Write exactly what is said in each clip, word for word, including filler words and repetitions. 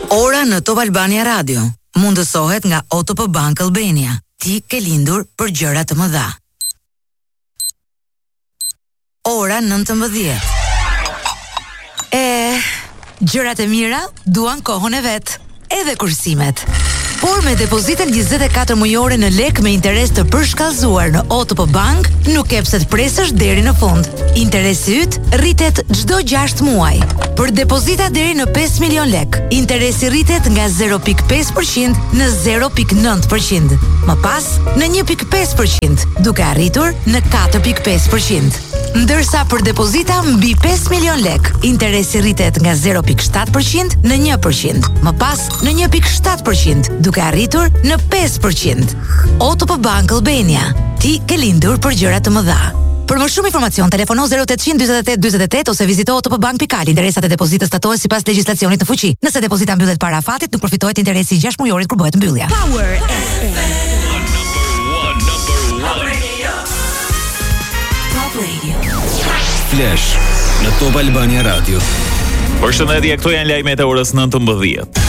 Ora në Top Albania Radio mundësohet nga O T P Bank Albania. Ti ke lindur për gjëra të mëdha. Ora nëntëmbëdhjetë. E, gjërat e mira duan kohën e vet, edhe kursimet. Por me depozitën njëzet e katër mujore në lek me interes të përshkallëzuar në O T P Bank, nuk e pse të presësh deri në fund. Interesi yt rritet çdo gjashtë muaj. Për depozita deri në pesë milion lek, interesi rritet nga zero pikë pesë përqind në zero pikë nëntë përqind. Më pas, në një pikë pesë përqind, duke arritur në katër pikë pesë përqind. Ndërsa për depozita mbi pesë milion lek, interesi rritet nga zero pikë shtatë përqind në një përqind. Më pas, në një pikë shtatë përqind, duke arritur në pesë përqind. O T P Bank Albania. Ti ke lindur për gjëra të mëdha. Për më shumë informacion, telefono zero opt dyzet e tetë dyzet e tetë ose vizito otpbank pikë al. Interesat e depozitës statohen sipas legjislacionit të fuqi. Nëse depozita mbyllet para afatit, nuk përfitohet interesi i gjashtë mujorit kur bëhet mbyllja. Power F M. Flash në Top Albania Radio. Përshëndetje, këto janë lajmet e orës nëntëmbëdhjetë.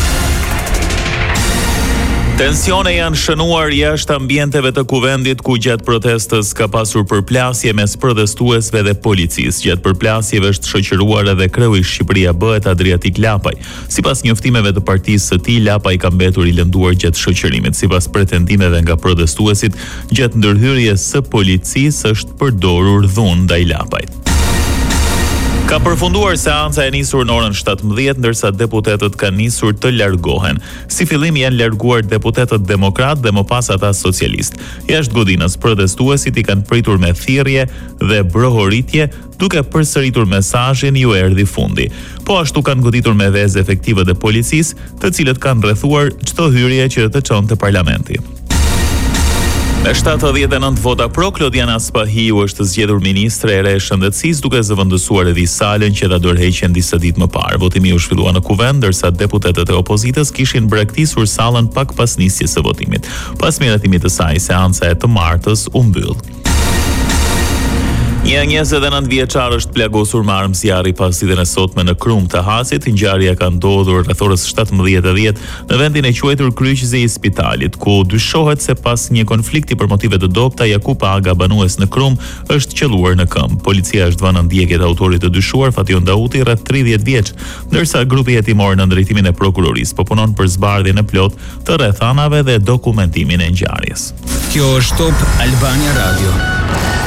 Tensione janë shënuar jashtë ambienteve të kuvendit ku gjatë protestës ka pasur përplasje mes protestuesve dhe policisë. Gjatë përplasjeve është shoqëruar edhe kreu i Shqipëria Bëhet Adriatik Lapaj. Sipas njoftimeve të partisë së tij, Lapaj ka mbetur i lënduar gjatë shoqërimit. Sipas pretendimeve nga protestuesit, gjatë ndërhyrjes së policisë është përdorur dhunë ndaj Lapajt. Ka përfunduar seanca e nisur në orën shtatëmbëdhjetë, ndërsa deputetët kanë nisur të largohen. Si fillim janë larguar deputetët demokrat dhe më pas ata socialist. Jashtë godinës, protestuesit i kanë pritur me thirrje dhe brohoritje, duke përsëritur mesazhin ju erdhi fundi. Po ashtu kanë goditur me vezë efektive të policisë, të cilët kanë rrethuar çdo hyrje që të çonte parlamenti. Me shtatëdhjetë e nëntë vota pro, Klodiana Spahiu është zgjedhur ministre e re e shëndetësisë, duke zëvendësuar edhe salën që dha dorëheqjen disa ditë më parë. Votimi u zhvillua në kuvend, ndërsa deputetët e opozitës kishin braktisur sallën pak pas nisjes së votimit. Pas miratimit të saj, seanca e të martës u mbyll. Një njëzet e nëntë vjeçar është plagosur me armë zjarri pas ditën e sotme në Krum të Hasit. Ngjarja ka ndodhur rreth orës shtatëmbëdhjetë e dhjetë në vendin e quajtur Kryqëzi i Spitalit, ku dyshohet se pas një konflikti për motive të dobta, Jakub Aga, banues në Krum, është qelluar në këmbë. Policia është vënë në ndjekje të autorit të dyshuar, Fation Dauti, rreth tridhjetë vjeç, ndërsa grupi hetimor në drejtimin e prokurorisë po punon për zbardhjen e plotë të rrethanave dhe dokumentimin e ngjarjes. Kjo është Top Albania Radio.